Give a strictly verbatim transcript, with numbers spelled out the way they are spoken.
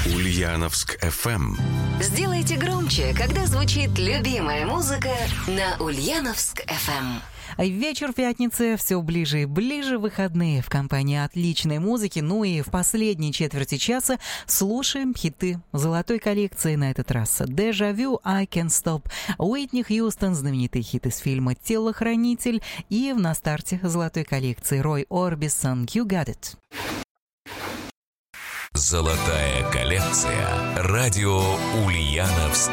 Ульяновск эф эм. Сделайте громче, когда звучит любимая музыка на Ульяновск эф эм. Вечер пятницы, все ближе и ближе выходные в компании отличной музыки. Ну и в последней четверти часа слушаем хиты золотой коллекции на этот раз. «Дежавю», «I Can't Stop», Уитни Хьюстон, знаменитый хит из фильма «Телохранитель». И на старте золотой коллекции Рой Орбисон «You Got It». Золотая коллекция. Радио Ульяновск